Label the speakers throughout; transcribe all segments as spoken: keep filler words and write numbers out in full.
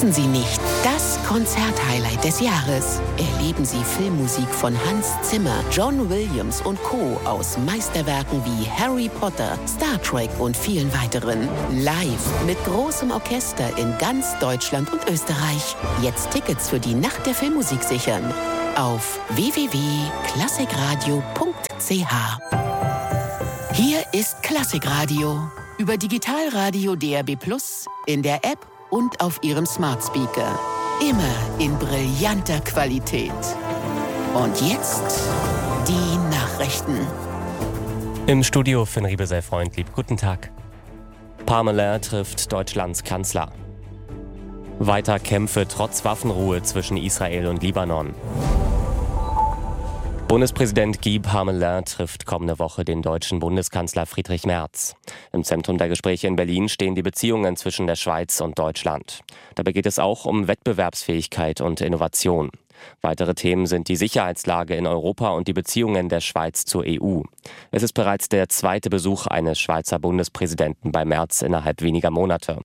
Speaker 1: Sie nicht das Konzerthighlight des Jahres. Erleben Sie Filmmusik von Hans Zimmer, John Williams und Co. aus Meisterwerken wie Harry Potter, Star Trek und vielen weiteren. Live mit großem Orchester in ganz Deutschland und Österreich. Jetzt Tickets für die Nacht der Filmmusik sichern. Auf w w w punkt klassikradio punkt c h. Hier ist Klassikradio. Über Digitalradio D A B plus, in der App und auf Ihrem Smart Speaker. Immer in brillanter Qualität. Und jetzt die Nachrichten.
Speaker 2: Im Studio Finn Riebesell freundlich. Guten Tag. Pamela trifft Deutschlands Kanzler. Weiter Kämpfe trotz Waffenruhe zwischen Israel und Libanon. Bundespräsident Guy Parmelin trifft kommende Woche den deutschen Bundeskanzler Friedrich Merz. Im Zentrum der Gespräche in Berlin stehen die Beziehungen zwischen der Schweiz und Deutschland. Dabei geht es auch um Wettbewerbsfähigkeit und Innovation. Weitere Themen sind die Sicherheitslage in Europa und die Beziehungen der Schweiz zur E U. Es ist bereits der zweite Besuch eines Schweizer Bundespräsidenten bei Merz innerhalb weniger Monate.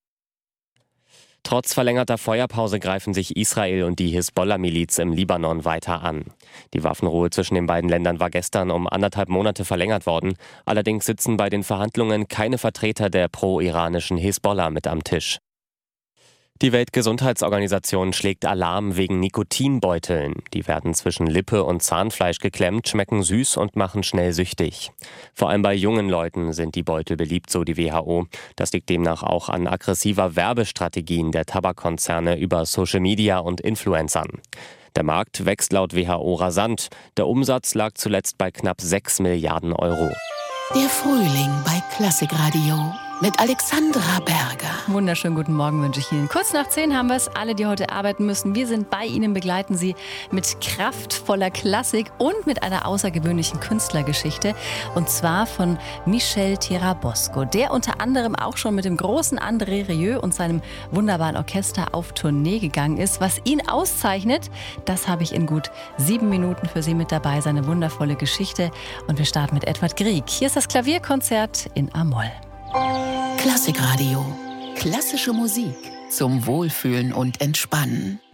Speaker 2: Trotz verlängerter Feuerpause greifen sich Israel und die Hisbollah-Miliz im Libanon weiter an. Die Waffenruhe zwischen den beiden Ländern war gestern um anderthalb Monate verlängert worden. Allerdings sitzen bei den Verhandlungen keine Vertreter der pro-iranischen Hisbollah mit am Tisch. Die Weltgesundheitsorganisation schlägt Alarm wegen Nikotinbeuteln. Die werden zwischen Lippe und Zahnfleisch geklemmt, schmecken süß und machen schnell süchtig. Vor allem bei jungen Leuten sind die Beutel beliebt, so die W H O. Das liegt demnach auch an aggressiver Werbestrategien der Tabakkonzerne über Social Media und Influencern. Der Markt wächst laut W H O rasant. Der Umsatz lag zuletzt bei knapp sechs Milliarden Euro.
Speaker 1: Der Frühling bei Klassikradio mit Alexandra Berger.
Speaker 3: Wunderschönen guten Morgen wünsche ich Ihnen. Kurz nach zehn haben wir es. Alle, die heute arbeiten müssen, wir sind bei Ihnen, begleiten Sie mit kraftvoller Klassik und mit einer außergewöhnlichen Künstlergeschichte. Und zwar von Michel Tirabosco, der unter anderem auch schon mit dem großen André Rieu und seinem wunderbaren Orchester auf Tournee gegangen ist. Was ihn auszeichnet, das habe ich in gut sieben Minuten für Sie mit dabei. Seine wundervolle Geschichte. Und wir starten mit Edward Grieg. Hier ist das Klavierkonzert in A-Moll.
Speaker 1: Klassikradio. Klassische Musik zum Wohlfühlen und Entspannen.